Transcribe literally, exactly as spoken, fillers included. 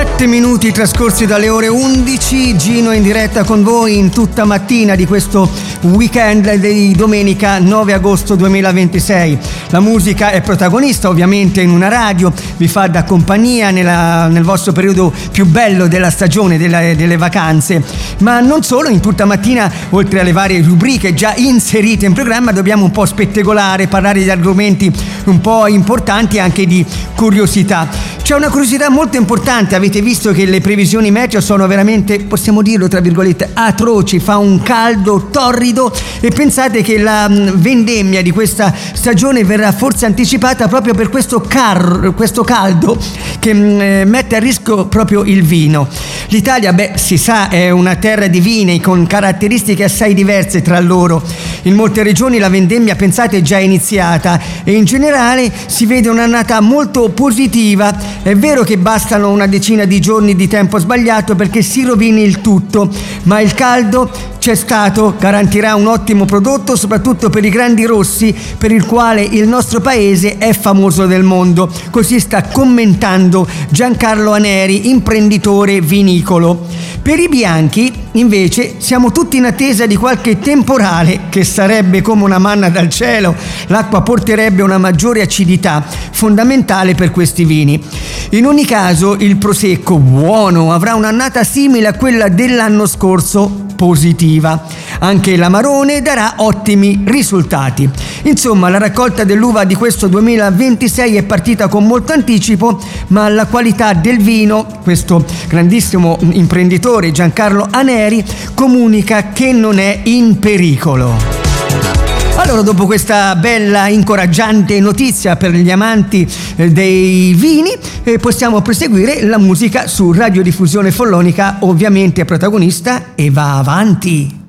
Sette minuti trascorsi dalle ore undici, Gino in diretta con voi in tutta mattina di questo weekend di domenica nove agosto duemilaventisei. La musica è protagonista ovviamente in una radio, vi fa da compagnia nella, nel vostro periodo più bello della stagione, della, delle vacanze, ma non solo. In tutta mattina, oltre alle varie rubriche già inserite in programma, dobbiamo un po' spettacolare, parlare di argomenti un po' importanti, anche di curiosità. C'è una curiosità molto importante: avete visto che le previsioni meteo sono veramente, possiamo dirlo tra virgolette, atroci, fa un caldo torrido e pensate che la vendemmia di questa stagione verrà forse anticipata proprio per questo, car- questo caldo che mh, mette a rischio proprio il vino. L'Italia, beh, si sa, è una terra di vini con caratteristiche assai diverse tra loro. In molte regioni la vendemmia, pensate, è già iniziata e in generale si vede un'annata molto positiva. È vero che bastano una decina di giorni di tempo sbagliato perché si rovini il tutto, ma il caldo c'è stato, garantirà un ottimo prodotto soprattutto per i grandi rossi, per il quale il nostro paese è famoso nel mondo. Così sta commentando Giancarlo Aneri, imprenditore vinicolo. Per i bianchi invece siamo tutti in attesa di qualche temporale che sarebbe come una manna dal cielo. L'acqua porterebbe una maggiore acidità, fondamentale per questi vini. In ogni caso il prosecco buono avrà un'annata simile a quella dell'anno scorso, positiva. Anche l'amarone darà ottimi risultati. Insomma, la raccolta dell'uva di questo duemilaventisei è partita con molto anticipo, ma la qualità del vino, questo grandissimo imprenditore Giancarlo Aneri comunica che non è in pericolo. Allora, dopo questa bella, incoraggiante notizia per gli amanti eh, dei vini, eh, possiamo proseguire la musica su Radiodiffusione Follonica, ovviamente protagonista e va avanti.